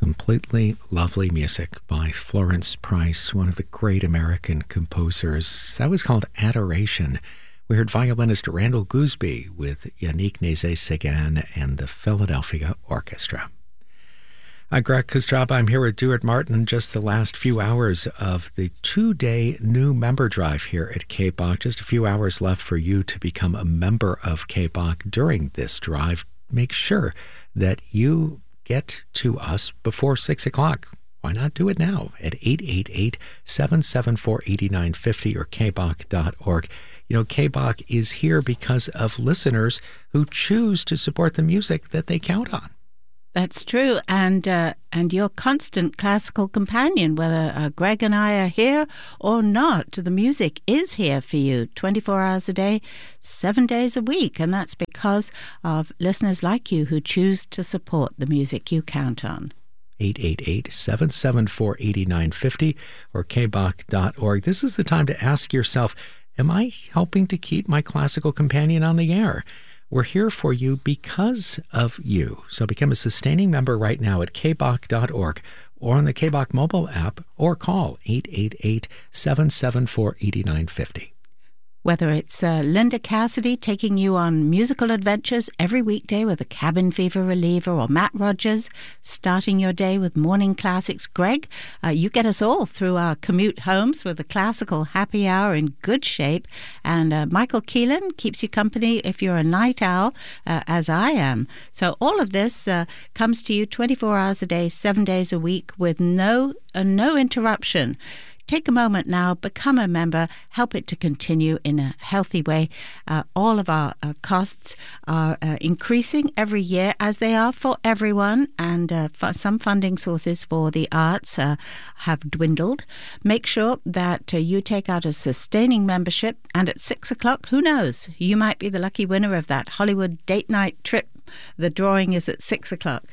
Completely lovely music by Florence Price, one of the great American composers. That was called Adoration. We heard violinist Randall Gooseby with Yannick Nézet-Séguin and the Philadelphia Orchestra. I'm Greg Kostraba. I'm here with Duart Martin. Just the last few hours of the 2-day new member drive here at KBOC. Just a few hours left for you to become a member of KBOC during this drive. Make sure that you get to us before 6 o'clock. Why not do it now at 888-774-8950 or kbok.org. You know, KBOC is here because of listeners who choose to support the music that they count on. That's true, and your constant classical companion, whether Greg and I are here or not, the music is here for you 24 hours a day, 7 days a week, and that's because of listeners like you who choose to support the music you count on. 888-774-8950 or kbok.org. This is the time to ask yourself, am I helping to keep my classical companion on the air? We're here for you because of you. So become a sustaining member right now at kbok.org or on the KBOC mobile app or call 888-774-8950. Whether it's Linda Cassidy taking you on musical adventures every weekday with a cabin fever reliever, or Matt Rogers starting your day with morning classics, Greg, you get us all through our commute homes with a classical happy hour in good shape. And Michael Keelan keeps you company if you're a night owl, as I am. So all of this comes to you 24 hours a day, 7 days a week with no interruption. Take a moment now, become a member, help it to continue in a healthy way. All of our costs are increasing every year, as they are for everyone, and some funding sources for the arts have dwindled. Make sure that you take out a sustaining membership, and at 6 o'clock, who knows, you might be the lucky winner of that Hollywood date night trip. The drawing is at 6 o'clock.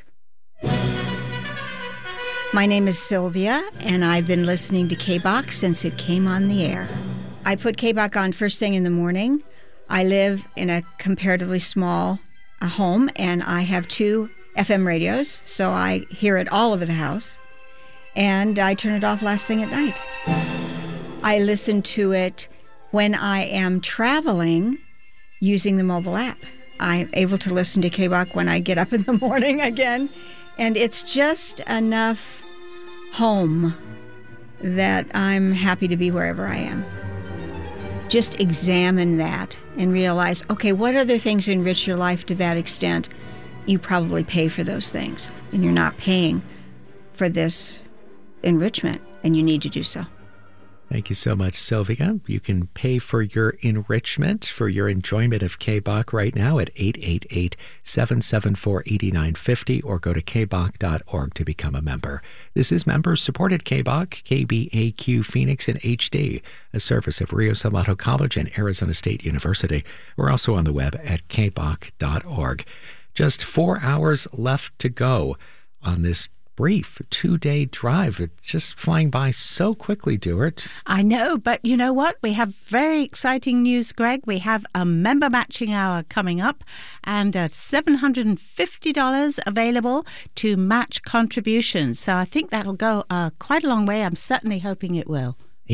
My name is Sylvia, and I've been listening to KBOC since it came on the air. I put KBOC on first thing in the morning. I live in a comparatively small home, and I have 2 FM radios, so I hear it all over the house. And I turn it off last thing at night. I listen to it when I am traveling using the mobile app. I'm able to listen to KBOC when I get up in the morning again. And it's just enough home that I'm happy to be wherever I am. Just examine that and realize, okay, what other things enrich your life to that extent? You probably pay for those things, and you're not paying for this enrichment, and you need to do so. Thank you so much, Sylvia. You can pay for your enrichment, for your enjoyment of KBOC right now at 888-774-8950 or go to kbok.org to become a member. This is member-supported KBOC, KBAQ Phoenix and HD, a service of Rio Salado College and Arizona State University. We're also on the web at kbok.org. Just 4 hours left to go on this brief 2-day drive. It's just flying by so quickly, Duart. I know, but you know what? We have very exciting news, Greg. We have a member matching hour coming up and $750 available to match contributions. So I think that'll go quite a long way. I'm certainly hoping it will.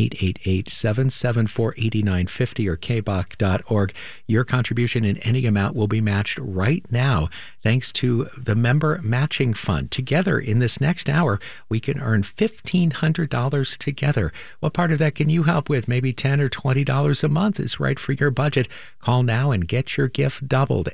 888-774-8950 or kbok.org. Your contribution in any amount will be matched right now thanks to the Member Matching Fund. Together in this next hour, we can earn $1,500 together. What part of that can you help with? Maybe $10 or $20 a month is right for your budget. Call now and get your gift doubled.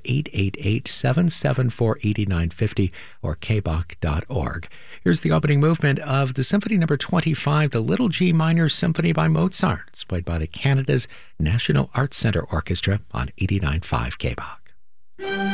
888-774-8950 or kbok.org. Here's the opening movement of the Symphony No. 25, the Little G Minor Symphony by Mozart. It's played by the Canada's National Arts Centre Orchestra on 89.5 KBOC.